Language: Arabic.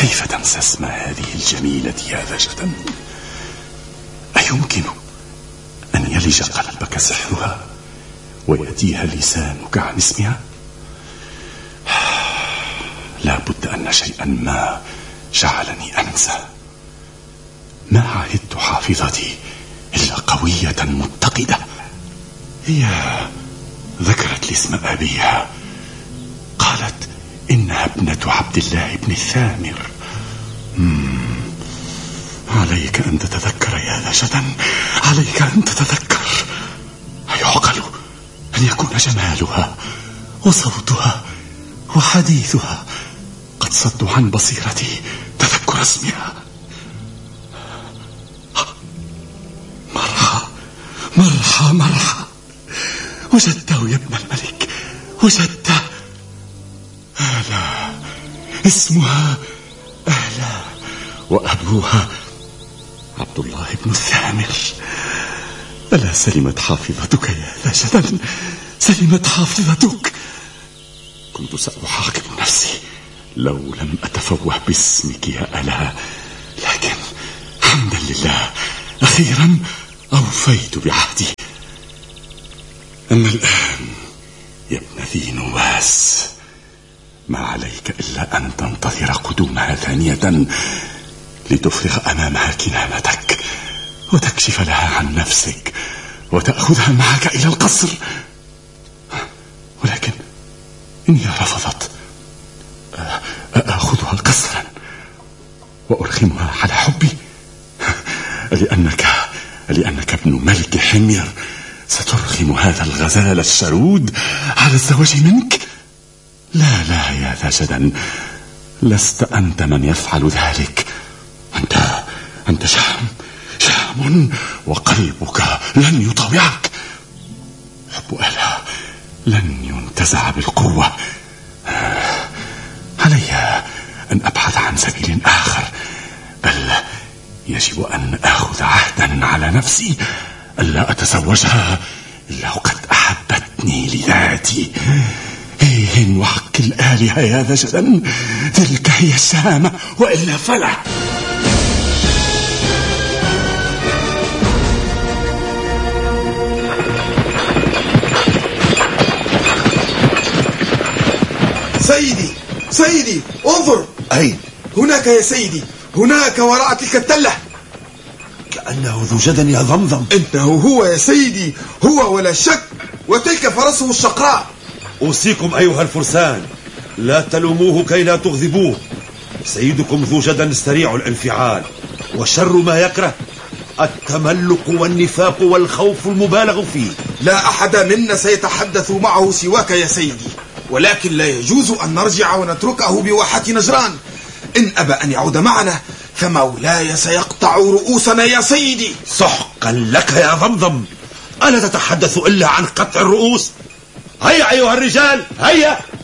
كيف تنسى اسم هذه الجميلة يا ذا جدن؟ أيمكن أن يلج قلبك سحرها ويأتيها لسانك عن اسمها؟ لا بد أن شيئا ما جعلني أنسى. ما عهدت حافظتي إلا قوية متقدة. هي ذكرت لي اسم أبيها، قالت إنها ابنة عبد الله بن الثامر. عليك أن تتذكر يا ذا جدن، عليك أن تتذكر. أيعقل أن يكون جمالها وصوتها وحديثها قد صدوا عن بصيرتي تذكر اسمها؟ مرحى وجدته يا ابن الملك، وجدته. آلا، اسمها آلا، وأبوها عبد الله بن الثامر. ألا سلمت حافظتك يا ذا جدن؟ سلمت حافظتك. كنت سأحاكم نفسي لو لم أتفوه باسمك يا آلا، لكن حمدا لله أخيرا أوفيت بعهدي. أما الآن يا ابن ذي نواس، ما عليك إلا أن تنتظر قدومها ثانية لتفرغ أمامها كنانتك وتكشف لها عن نفسك وتأخذها معك إلى القصر. ولكن إن هي رفضت أخذها قصرا وأرخمها على حبي، لأنك ابن ملك حمير سترخم هذا الغزال الشرود على الزواج منك. لا يا ذا جدن، لست أنت من يفعل ذلك. أنت شام وقلبك لن يطاوعك. حب آلا لن ينتزع بالقوة. علي أن أبحث عن سبيل آخر، بل يجب أن أخذ عهدا على نفسي ألا أتزوجها إلا وقد أحبتني لذاتي. إن وحق الآلهة يا ذا جدن، تلك هي الشهامة، وإلا فلا. سيدي انظر. أين؟ هناك يا سيدي، هناك وراء تلك التلة. كأنه ذو جدن يا ضمضم. إنه هو يا سيدي، هو ولا شك، وتلك فرسه الشقراء. أوصيكم أيها الفرسان لا تلوموه كي لا تغضبوه. سيدكم ذو جدن سريع الانفعال، وشر ما يكره التملق والنفاق والخوف المبالغ فيه. لا أحد منا سيتحدث معه سواك يا سيدي، ولكن لا يجوز أن نرجع ونتركه بواحة نجران. إن أبى أن يعود معنا فمولاي سيقطع رؤوسنا يا سيدي. سحقا لك يا ضمضم، ألا تتحدث إلا عن قطع الرؤوس؟ هيا أيها الرجال، هيا.